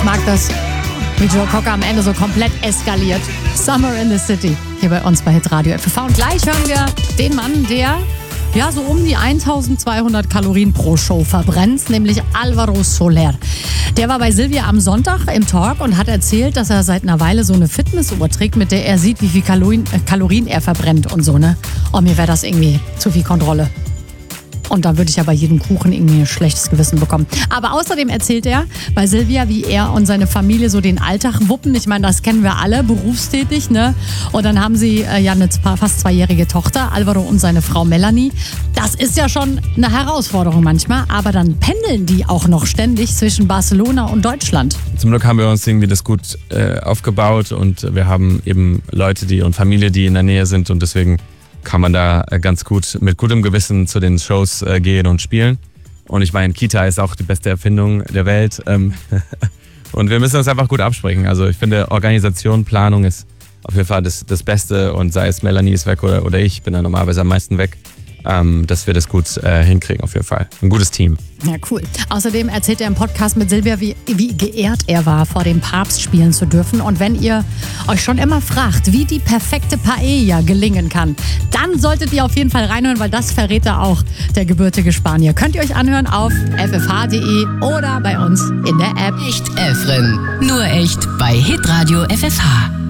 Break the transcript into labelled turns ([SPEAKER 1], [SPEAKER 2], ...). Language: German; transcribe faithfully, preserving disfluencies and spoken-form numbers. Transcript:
[SPEAKER 1] mag das, wie Joe Cocker am Ende so komplett eskaliert. Summer in the City, hier bei uns bei Hitradio F F V. Und gleich hören wir den Mann, der ja so um die eintausendzweihundert Kalorien pro Show verbrennt, nämlich Alvaro Soler. Der war bei Silvia am Sonntag im Talk und hat erzählt, dass er seit einer Weile so eine Fitnessuhr trägt, mit der er sieht, wie viel Kalorien, äh, Kalorien er verbrennt und so, ne? Oh, mir wäre das irgendwie zu viel Kontrolle. Und dann würde ich ja bei jedem Kuchen irgendwie ein schlechtes Gewissen bekommen. Aber außerdem erzählt er bei Silvia, wie er und seine Familie so den Alltag wuppen. Ich meine, das kennen wir alle, berufstätig, ne? Und dann haben sie äh, ja eine fast zweijährige Tochter, Alvaro und seine Frau Melanie. Das ist ja schon eine Herausforderung manchmal. Aber dann pendeln die auch noch ständig zwischen Barcelona und Deutschland.
[SPEAKER 2] Zum Glück haben wir uns irgendwie das gut äh, aufgebaut und wir haben eben Leute, die und Familie, die in der Nähe sind und deswegen kann man da ganz gut mit gutem Gewissen zu den Shows äh, gehen und spielen. Und ich meine, Kita ist auch die beste Erfindung der Welt. Ähm und wir müssen uns einfach gut absprechen. Also ich finde, Organisation, Planung ist auf jeden Fall das, das Beste. Und sei es Melanie ist weg oder, oder ich, bin da normalerweise am meisten weg, ähm, dass wir das gut äh, hinkriegen auf jeden Fall. Ein gutes Team.
[SPEAKER 1] Ja, cool. Außerdem erzählt er im Podcast mit Silvia, wie, wie geehrt er war, vor dem Papst spielen zu dürfen. Und wenn ihr euch schon immer fragt, wie die perfekte Paella gelingen kann, dann solltet ihr auf jeden Fall reinhören, weil das verrät da auch der gebürtige Spanier. Könnt ihr euch anhören auf f f h punkt d e oder bei uns in der App.
[SPEAKER 3] Echt Efren. Nur echt bei Hitradio F F H.